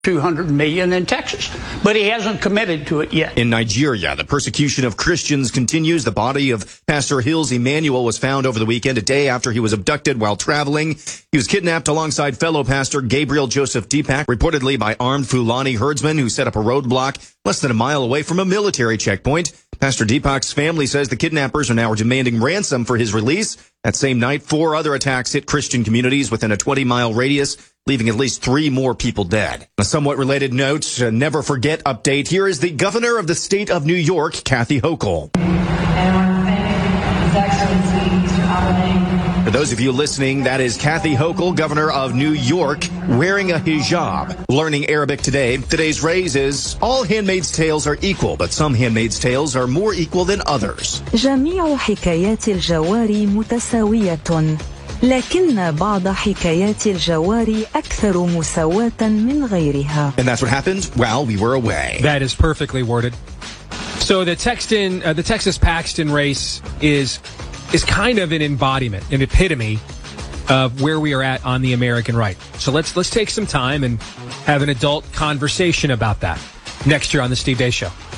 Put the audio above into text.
$200 million in Texas, but he hasn't committed to it yet. In Nigeria, the persecution of Christians continues. The body of Pastor Hills Emmanuel was found over the weekend, a day after he was abducted while traveling. He was kidnapped alongside fellow pastor Gabriel Joseph Deepak, reportedly by armed Fulani herdsmen who set up a roadblock less than a mile away from a military checkpoint. Pastor Deepak's family says the kidnappers are now demanding ransom for his release. That same night, 4 other attacks hit Christian communities within a 20-mile radius, leaving at least 3 more people dead. A somewhat related note, never forget update. Here is the governor of the state of New York, Kathy Hochul. And I want to thank His Excellency, Mr. Abedin. For those of you listening, that is Kathy Hochul, governor of New York, wearing a hijab. Learning Arabic today. Today's phrase is, all handmaid's tales are equal, but some handmaid's tales are more equal than others. جميع حكايات الجوار متساوية. لكن بعض حكايات الجوار أكثر مساواة من غيرها. And that's what happened while we were away. That is perfectly worded. So the Texas-Paxton race is kind of an embodiment, an epitome of where we are at on the American right. So let's take some time and have an adult conversation about that next year on the Steve Deace Show.